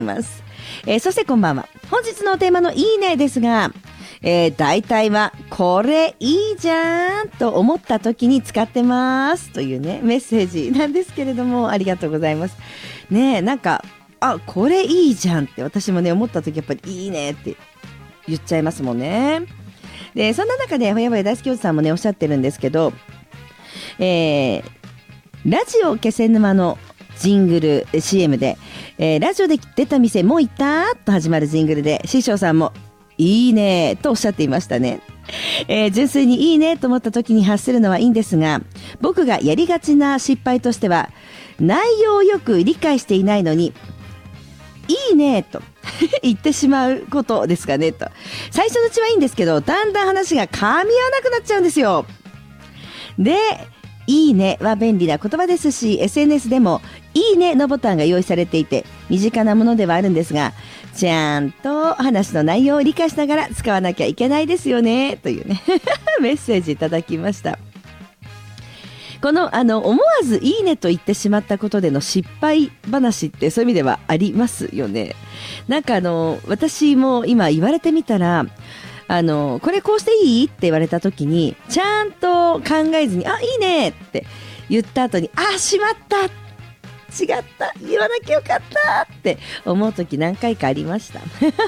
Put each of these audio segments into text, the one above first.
ます。そしてこんばんは。本日のテーマのいいねですが、大体はこれいいじゃんと思った時に使ってますというねメッセージなんですけれども、ありがとうございますね。なんかこれいいじゃんって私もね思った時やっぱりいいねって言っちゃいますもんね。でそんな中でほやほや大好きおじさんもねおっしゃってるんですけど、ラジオ気仙沼のジングル CM で、ラジオで出た店もう行ったと始まるジングルで師匠さんもいいねとおっしゃっていましたね。純粋にいいねと思った時に発するのはいいんですが、僕がやりがちな失敗としては内容をよく理解していないのにいいねと言ってしまうことですかねと。最初のうちはいいんですけど、だんだん話が噛み合わなくなっちゃうんですよ。でいいねは便利な言葉ですし、 SNS でもいいねのボタンが用意されていて身近なものではあるんですが、ちゃんと話の内容を理解しながら使わなきゃいけないですよねというねメッセージいただきました。この思わずいいねと言ってしまったことでの失敗話ってそういう意味ではありますよね。なんか私も今言われてみたらこれこうしていいって言われた時にちゃんと考えずにいいねって言った後にしまった違った言わなきゃよかったって思う時何回かありました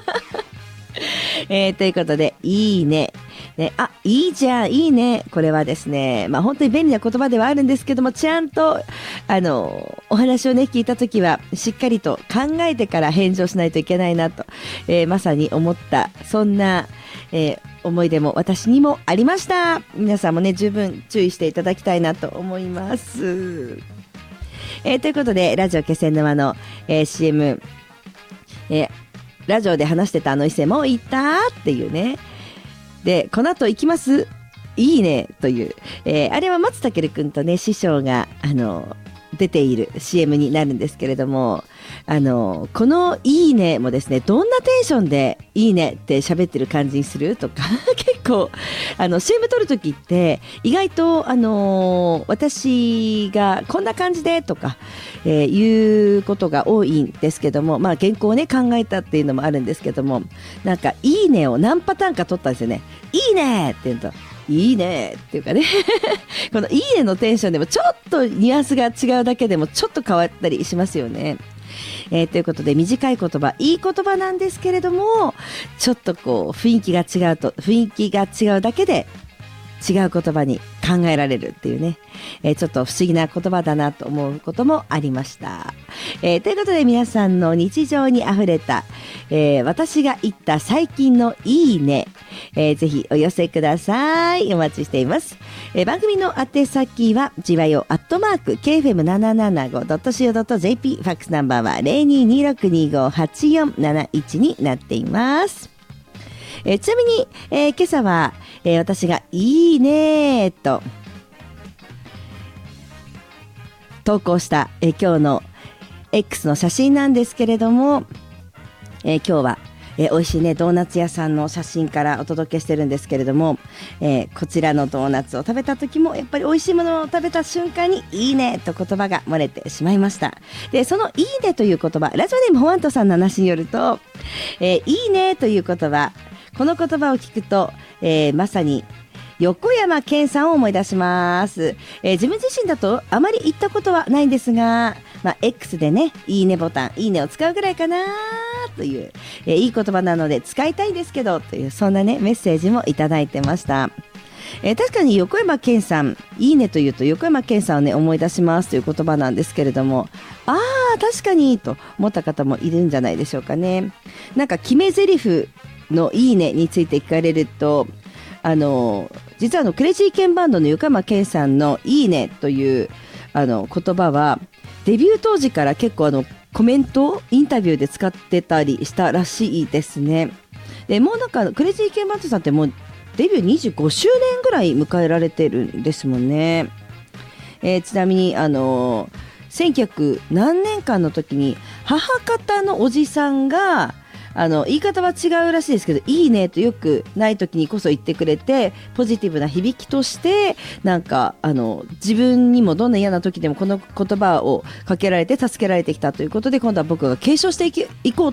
ということでいいねいいじゃんいいね、これはですね本当に便利な言葉ではあるんですけども、ちゃんとお話をね聞いた時はしっかりと考えてから返事をしないといけないなと、まさに思ったそんな思い出も私にもありました。皆さんもね十分注意していただきたいなと思います。ということでラジオ気仙沼の、CM、ラジオで話してた伊勢も行ったっていうね、でこの後行きますいいねという、あれは松武くんとね師匠が出ている CM になるんですけれども、このいいねもですね、どんなテンションでいいねって喋ってる感じにするとか結構CM 撮るときって意外と私がこんな感じでとか、いうことが多いんですけども、原稿をね考えたっていうのもあるんですけども、なんかいいねを何パターンか撮ったんですよね。いいねって言うといいねっていうかねこのいいねのテンションでもちょっとニュアンスが違うだけでもちょっと変わったりしますよね。ということで短い言葉いい言葉なんですけれども、ちょっとこう雰囲気が違うだけで違う言葉に考えられるっていうね、ちょっと不思議な言葉だなと思うこともありました。ということで皆さんの日常にあふれた、私が言った最近のいいね、ぜひお寄せください。お待ちしています。番組の宛先はじわよ@kfm775.co.jp、 ファックスナンバーは 0226258471 になっています。ちなみに、今朝は、私がいいねと投稿した、今日の X の写真なんですけれども、今日は、美味しいねドーナツ屋さんの写真からお届けしてるんですけれども、こちらのドーナツを食べた時もやっぱり美味しいものを食べた瞬間にいいねと言葉が漏れてしまいました。でそのいいねという言葉、ラジオネームホワントさんの話によると、いいねという言葉、この言葉を聞くと、まさに横山健さんを思い出します。自分自身だとあまり言ったことはないんですが、X でねいいねボタンいいねを使うぐらいかなという、いい言葉なので使いたいんですけどという、そんなねメッセージもいただいてました。確かに横山健さんいいねというと横山健さんをね思い出しますという言葉なんですけれども、確かにと思った方もいるんじゃないでしょうかね。なんか決め台詞のいいねについて聞かれると、実はクレイジーケンバンドの横山健さんのいいねという言葉はデビュー当時から結構コメントインタビューで使ってたりしたらしいですね。でもうなんかクレイジーケンバンドさんってもうデビュー25周年ぐらい迎えられてるんですもんね。ちなみに1900何年間の時に母方のおじさんが言い方は違うらしいですけど、いいねとよくない時にこそ言ってくれて、ポジティブな響きとして、なんか、自分にもどんな嫌な時でもこの言葉をかけられて助けられてきたということで、今度は僕が継承していこう